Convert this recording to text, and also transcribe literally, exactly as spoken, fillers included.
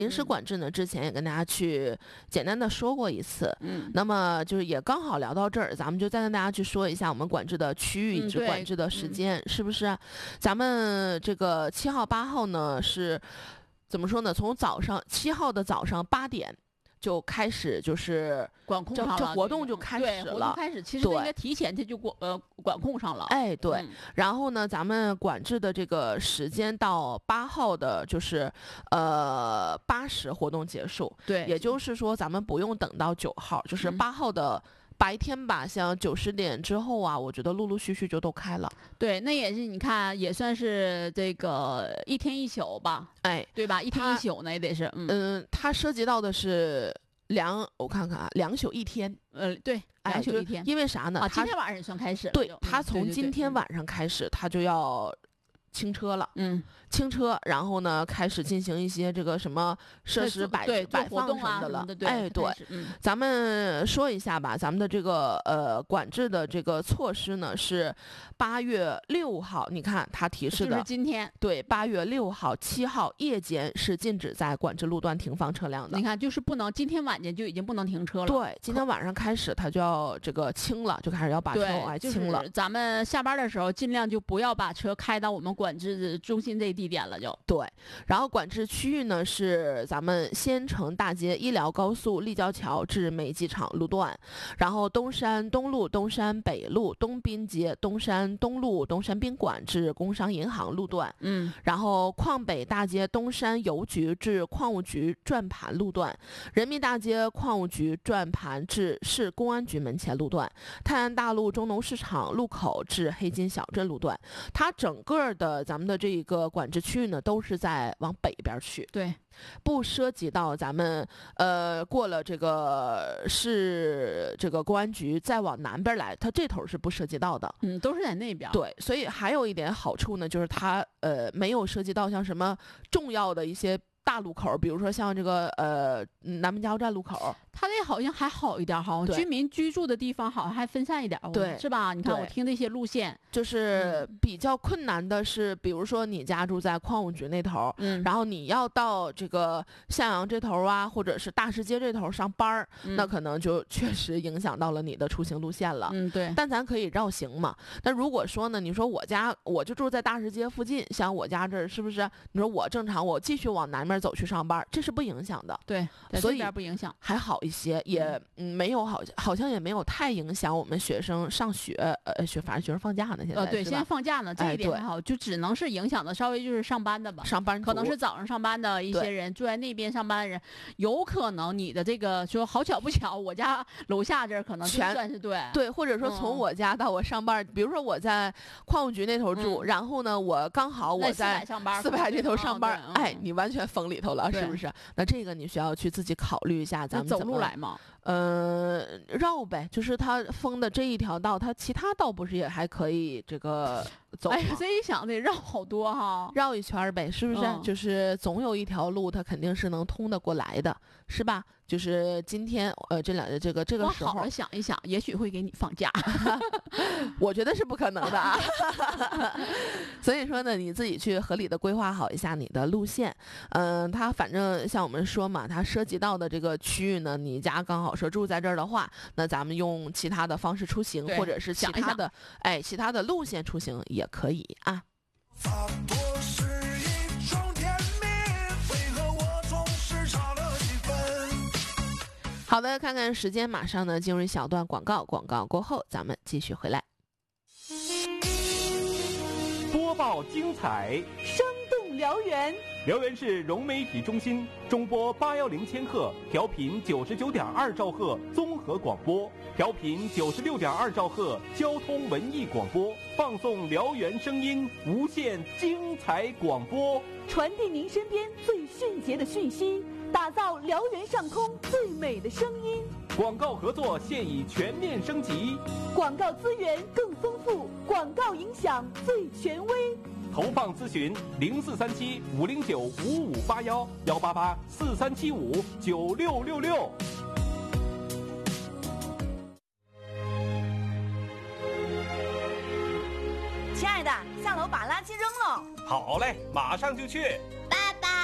临时管制呢，之前也跟大家去简单的说过一次， 嗯， 那么就是也刚好聊到这儿，咱们就再跟大家去说一下我们管制的区域以及嗯对管制的时间，是不是？咱们这个七号、八号呢是怎么说呢？从早上七号的早上八点。就开始就是这管控上了， 这活动就开始对，活动了。 开始，其实对应该提前它就管呃管控上了。 哎，对， 嗯然后呢，咱们管制的这个时间到八号的，就是呃八时活动结束， 对， 也就是说咱们不用等到九号，就是嗯八号的白天吧，像九十点之后啊，我觉得陆陆续续就都开了。 对，那也是你看也算是这个一天一宿吧， 哎， 对吧？一天它一宿呢也得是，嗯嗯，它涉及到的是两，我看看啊，两宿一天。 呃对， 哎，就两宿一天。 因为啥呢？ 啊， 它今天晚上也算开始了就。 对， 嗯它从对对对嗯今天晚上开始，它就要清车了。 嗯， 清车，然后呢，开始进行一些这个什么设施摆对摆放做活动啊什么的了。 的，对， 哎，对它开，始嗯咱们说一下吧，咱们的这个呃管制的这个措施呢是八月六号，你看它提示的， 就是今天。 对，八月六号、七号夜间是禁止在管制路段停放车辆的你。看，就是不能今天晚间就已经不能停车了。 对，今天晚上开始它就要这个清了，就开始要把车往外对， 清了。 就是咱们下班的时候，尽量就不要把车开到我们管制中心这个地点了就。 对，然后管制区域呢是咱们仙城大街医疗高速立交桥至美机场路段，然后东山东路、东山北路、东滨街、东山东路、东山宾馆至工商银行路段， 嗯， 然后矿北大街东山邮局至矿务局转盘路段，人民大街矿务局转盘至市公安局门前路段，泰安大路中农市场路口至黑金小镇路段。它整个的咱们的这个管制区域呢，都是在往北边去， 对， 不涉及到咱们呃过了这个市这个公安局再往南边来，它这头是不涉及到的。 嗯，都是在那边。 对，所以还有一点好处呢，就是它呃没有涉及到像什么重要的一些大路口，比如说像这个呃南门加油站路口。 它这好像还好一点哈， 对居民居住的地方好像还分散一点，我对是吧？你看对我听这些路线， 就是嗯比较困难的是，比如说你家住在矿务局那头， 嗯， 然后你要到这个向阳这头啊，或者是大石街这头上班儿， 嗯那可能就确实影响到了你的出行路线了。 嗯对， 但咱可以绕行嘛。但如果说呢，你说我家我就住在大石街附近，像我家这儿是不是？你说我正常我继续往南面走去上班，这是不影响的， 对，在这所以边不影响。 还好一些，也嗯没有好好像也没有太影响我们学生上学，呃学反正学生放假呢，现在呃，对，现在是吧？ 放假呢，这哎对一点还好，就只能是影响的稍微就是上班的吧。 上班可能族是早上上班的一些对人住在那边上班的人，有可能你的这个说好巧不巧，我家楼下这儿可能就全算是对对，或者说从嗯我家到我上班，比如说我在矿务局那头住， 嗯然后呢，我刚好我在四百在上班， 四百这头上班， 啊哎，你完全封里头了，是对不是？那这个你需要去自己考虑一下，咱那走们怎么路来嘛？ 呃，绕呗，就是它封的这一条道，它其他道不是也还可以这个走吗？ 哎呀，这一想得绕好多哈。 绕一圈儿呗，是不是？ 嗯就是总有一条路，它肯定是能通得过来的，是吧？就是今天呃这两这个这个时候我好好，想一想，也许会给你放假。 我觉得是不可能的啊。所以说呢，你自己去合理的规划好一下你的路线。嗯、它反正像我们说嘛，它涉及到的这个区域呢，你家刚好说住在这儿的话，那咱们用其他的方式出行， 对或者是其想一想他的哎其他的路线出行也可以啊。 差不多是一种甜蜜，为何我总是差了几分？ 好的，看看时间，马上呢进入一小段广告，广告过后咱们继续回来。 播报精彩， 生动燎原， 辽源市融媒体中心中波八幺零千赫，调频九十九点二兆赫综合广播，调频九十六点二兆赫交通文艺广播，放送辽源声音，无限精彩广播。 传递您身边最迅捷的讯息，打造辽源上空最美的声音。 广告合作现已全面升级， 广告资源更丰富，广告影响最权威。 投放咨询零四三七五零九五五八幺幺八八四三七五九六六六。 亲爱的，下楼把垃圾扔了。 好嘞，马上就去。 爸，